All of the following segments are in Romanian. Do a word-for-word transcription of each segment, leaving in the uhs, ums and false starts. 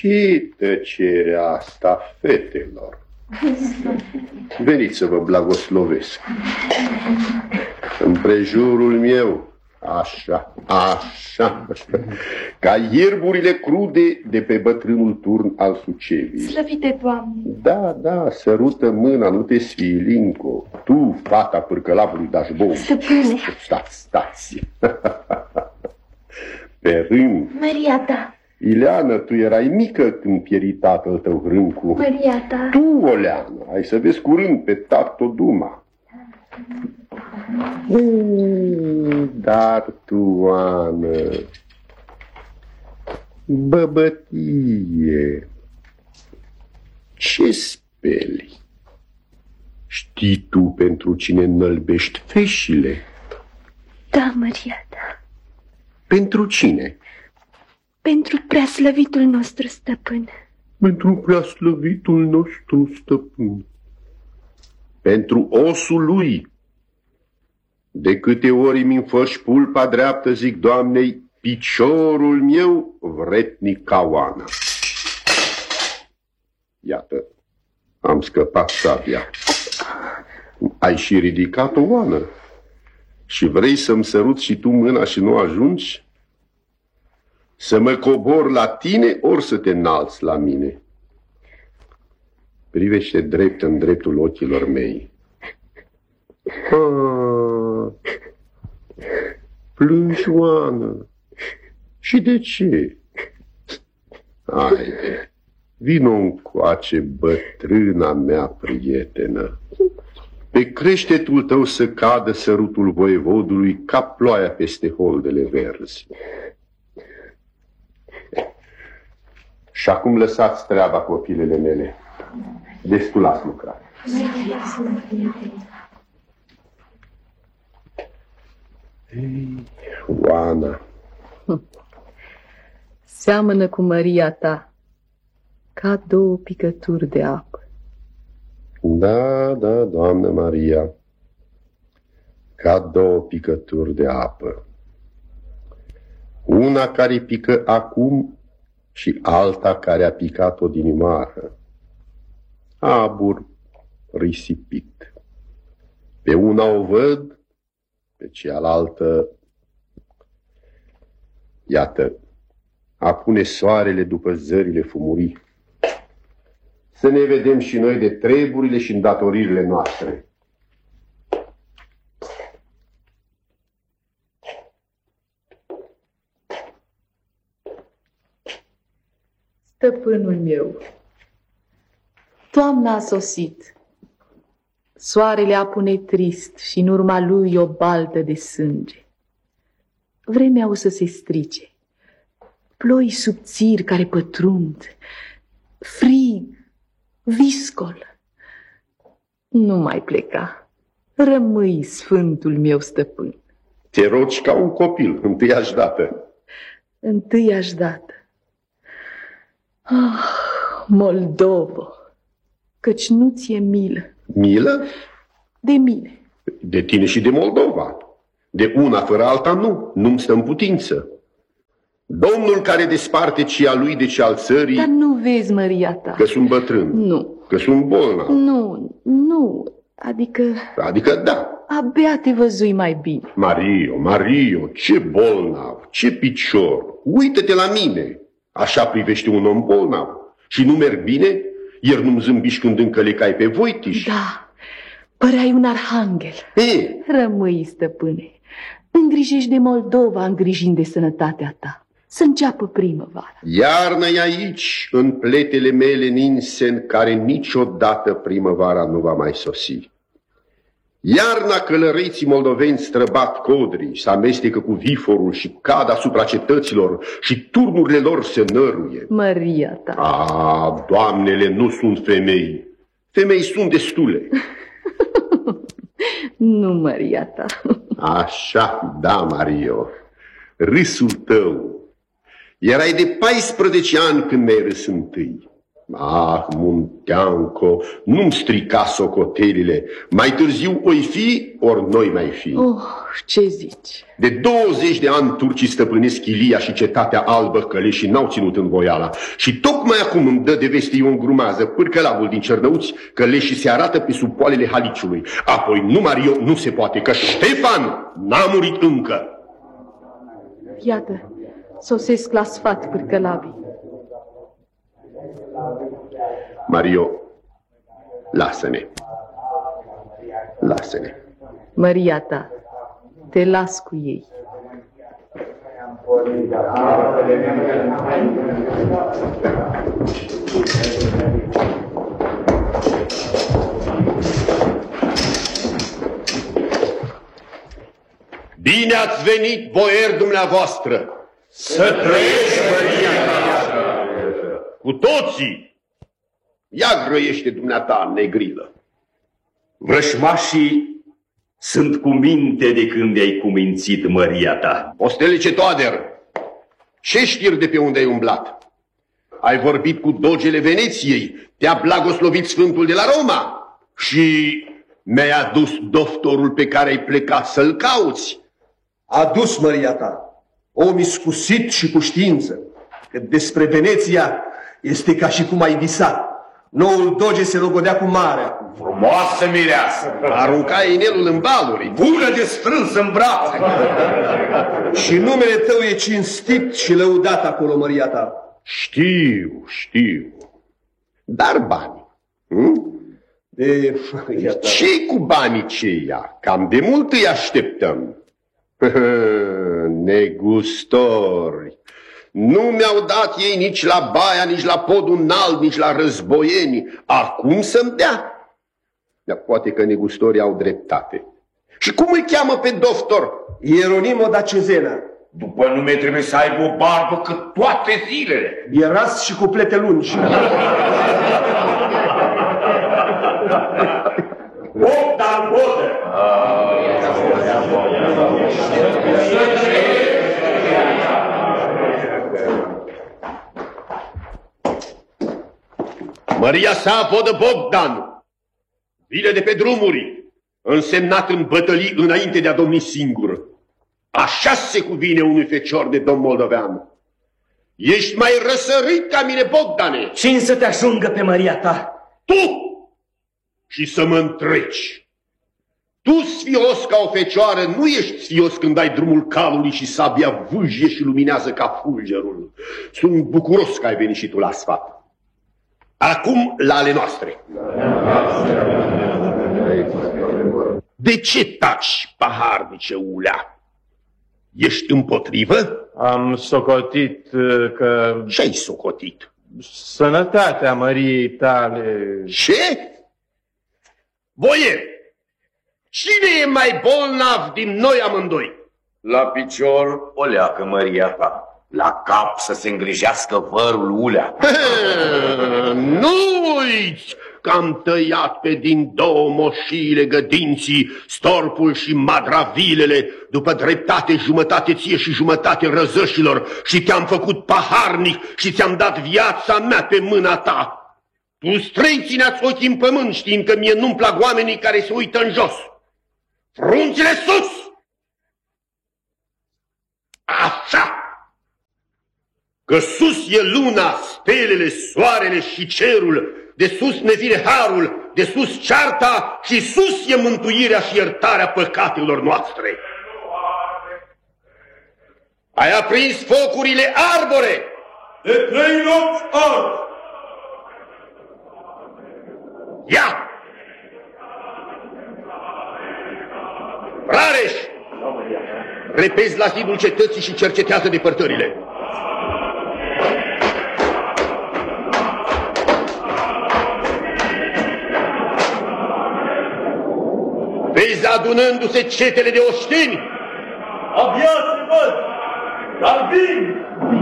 Ce tăcerea asta, fetelor? Veniți să vă blagoslovesc. Împrejurul meu, așa, așa, ca ierburile crude de pe bătrânul turn al Suceviei. Slăvite, Doamne! Da, da, sărută mâna, nu te sfii, Linco. Tu, fata pârcălavului Dașbou. Stăpâne! Stați, stați. Pe rând. Maria ta! Ileana, tu erai mică când pieri tatăl tău Hrâncu. Maria ta! Tu, Oleana, ai să vezi curând pe tato Duma. Dar tu, Ana, băbătie, ce speli? Știi tu pentru cine înălbești feșile? Da, Maria ta. Pentru cine? Pentru preaslăvitul nostru stăpân. Pentru preaslăvitul nostru stăpân. Pentru osul lui. De câte ori mi înfăși pulpa dreaptă, zic Doamnei, piciorul meu vretnic ca oana. Iată, am scăpat sabia. Ai și ridicat o oană. Și vrei să-mi săruți și tu mâna și nu ajungi? Să mă cobor la tine, ori să te înalți la mine? Privește drept în dreptul ochilor mei. Ah, plângi, Oană. Și de ce? Haide, vino încoace, bătrâna mea prietenă. Pe creștetul tău să cadă sărutul voievodului ca ploaia peste holdele verzi. Și acum lăsați treaba, copilele mele. Destul ați lucrat. Ei, Oana. Seamănă cu Maria ta, ca două picături de apă. Da, da, Doamnă Maria, ca două picături de apă. Una care pică acum și alta care a picat odinioară. Abur risipit. Pe una o văd, pe cealaltă, iată, apune soarele după zările fumurii. Să ne vedem și noi de treburile și îndatoririle noastre. Stăpânul meu, toamna a sosit. Soarele apune trist și în urma lui o baltă de sânge. Vremea o să se strice. Ploi subțiri care pătrund, frig, viscol. Nu mai pleca. Rămâi, sfântul meu stăpân. Te rogi ca un copil, întâiași dată. Întâiași dată. Ah, Moldova, căci nu ți-e milă. Milă? De mine. De tine și de Moldova. De una fără alta nu, nu-mi stă în putință. Domnul care desparte cea lui de cea al țării... Dar nu vezi, Maria ta. Că sunt bătrân. Nu. Că sunt bolnav. Nu, nu, adică... Adică da. Abia te văzui mai bine. Mario, Mario, ce bolnav, ce picior. Uită-te la mine. Așa privește un om bolnav. Și nu merg bine? Ieri nu-mi zâmbiși când încălecai pe Voitiș? Da, păreai un arhanghel. E? Rămâi, stăpâne. Îngrijești de Moldova, îngrijind de sănătatea ta. Să înceapă primăvara. Iarnă-i aici, în pletele mele ninse, în care niciodată primăvara nu va mai sosi. Iarna călăreții moldoveni străbat codrii, se amestecă cu viforul și cad asupra cetăților și turnurile lor se năruie. Maria ta. A, doamnele nu sunt femei. Femei sunt destule. Nu, Maria ta. Așa, da, Mario. Râsul tău. Erai de paisprezece ani când mi-ai râs întâi. Ah, Munteanco, nu-mi strica socotelile. Mai târziu oi fi, ori noi mai fi. Oh, ce zici? De douăzeci de ani turcii stăpânesc Ilia și Cetatea Albă, căleșii n-au ținut în voiala. Și tocmai acum îmi dă de veste Ion Grumează, pârcălavul din Cernăuți, că leșii se arată pe sub poalele Haliciului. Apoi numai eu nu se poate, că Ștefan n-a murit încă. Iată, sosesc la sfat pârcălavii. Mario, lasă-ne. Lasă-ne. Maria ta, te las cu ei. Bine ați venit, boieri dumneavoastră! Să trăiești, Maria ta! Cu toții! Ia grăiește dumneata, negrilă! Vrășmașii sunt cu minte de când ai cumințit, Maria ta. Ostelice Toader, ce știri de pe unde ai umblat? Ai vorbit cu dogele Veneției, te-a blagoslovit Sfântul de la Roma și mi-ai adus doctorul pe care ai plecat să-l cauți. Adus, Maria ta, om iscusit și cu știință, că despre Veneția este ca și cum ai visat. Noul doge se logodea cu marea. Frumoasă mireasă! Arunca inelul în baluri. Bună de strâns în brațe! Și numele tău e cinstit și lăudat acolo, Maria ta. Știu, știu. Dar bani. Hm? De... Ce-i cu banii ceia? Cam de mult îi așteptăm. Negustori. Nu mi-au dat ei nici la Baia, nici la Podul Înalt, nici la Războieni. Acum să-mi dea. Dar poate că negustorii au dreptate. Și cum îl cheamă pe doctor? Ieronimo da Cezena. După nume trebuie să aibă o barbă cât toate zilele. E ras și cu plete lungi. Bogdan Bodă! Maria sa, vodă Bogdan, vine de pe drumuri, însemnat în bătălii înainte de a domni singur. Așa se cuvine unui fecior de domn moldovean. Ești mai răsărit ca mine, Bogdane. Cine să te ajungă pe Maria ta? Tu! Și să mă întreci. Tu, sfios ca o fecioară, nu ești sfios când ai drumul calului și sabia vâjie și luminează ca fulgerul. Sunt bucuros că ai venit și tu la sfat. Acum la ale noastre. De ce taci, paharnice ulea? Ești împotrivă? Am socotit că... Ce-ai socotit? Sănătatea Măriei tale... Ce? Boier, cine e mai bolnav din noi amândoi? La picior o leacă Maria ta. La cap să se îngrijească vărul ulea. Nu uiți că am tăiat pe din două moșiile gădinții, storpul și madravilele, după dreptate jumătate ție și jumătate răzășilor, și te-am făcut paharnic și ți-am dat viața mea pe mâna ta. Tu străi țineați ochii în pământ, știind că mie nu-mi plac oamenii care se uită în jos. Frunțile sus! Așa! Că sus e luna, stelele, soarele și cerul, de sus ne vine harul, de sus cearta și sus e mântuirea și iertarea păcatelor noastre. Ai aprins focurile arbore! De trei nopți ard! Ia! Rareș! Repezi la zidul cetății și cercetează depărtările. Vezi adunându-se cetele de oșteni? Abia se văd! Dar vin!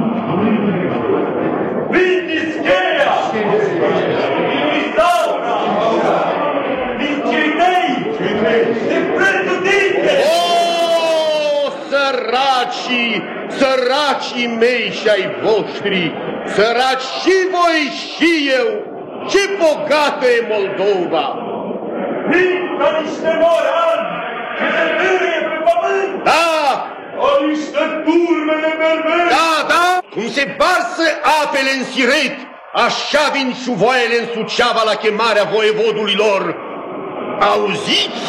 Vin Ischeia! Vin Isaura! Vin Cirnei! De pretutinde! O, săracii, săracii mei și ai voștri, săraci și voi și eu, ce bogată e Moldova! Ca niște morani ce se târie pe pământ! Da! Ca niște turme de berberi! Da, da! Cum se varsă apele în Siret, așa vin șuvoaiele în Suceava la chemarea voievodului lor. Auziți?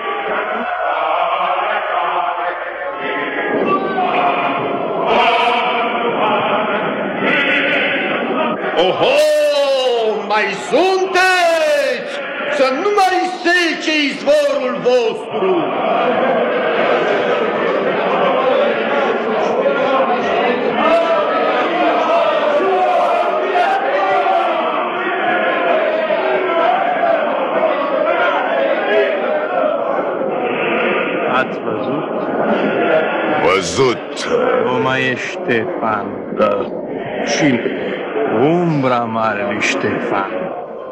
Oho, mai sunteți? Să nu mai sece izvorul vostru! Ați văzut? Văzut. Nu mai e Ștefan, da. Și umbra marelui Ștefan.